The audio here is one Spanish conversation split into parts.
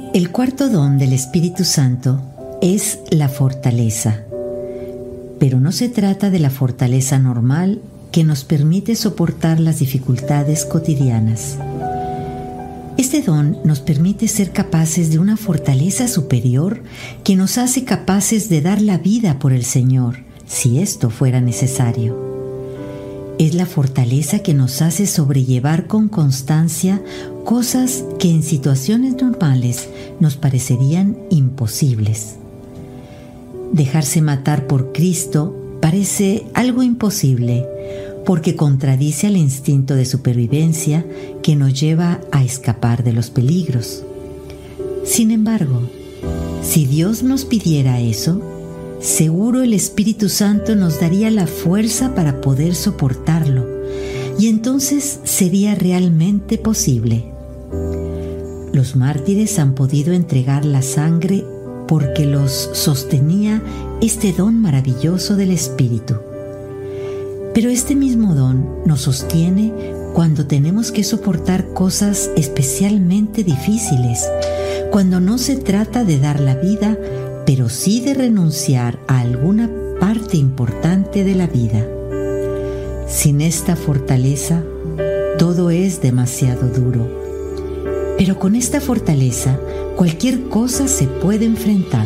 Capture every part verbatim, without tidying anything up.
El cuarto don del Espíritu Santo es la fortaleza, pero no se trata de la fortaleza normal que nos permite soportar las dificultades cotidianas. Este don nos permite ser capaces de una fortaleza superior que nos hace capaces de dar la vida por el Señor, si esto fuera necesario. Es la fortaleza que nos hace sobrellevar con constancia cosas que en situaciones normales nos parecerían imposibles. Dejarse matar por Cristo parece algo imposible, porque contradice al instinto de supervivencia que nos lleva a escapar de los peligros. Sin embargo, si Dios nos pidiera eso, seguro el Espíritu Santo nos daría la fuerza para poder soportarlo, y entonces sería realmente posible. Los mártires han podido entregar la sangre porque los sostenía este don maravilloso del Espíritu. Pero este mismo don nos sostiene cuando tenemos que soportar cosas especialmente difíciles, cuando no se trata de dar la vida, pero sí de renunciar a alguna parte importante de la vida. Sin esta fortaleza, todo es demasiado duro. Pero con esta fortaleza, cualquier cosa se puede enfrentar.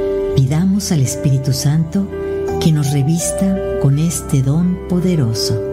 Pidamos al Espíritu Santo que nos revista con este don poderoso.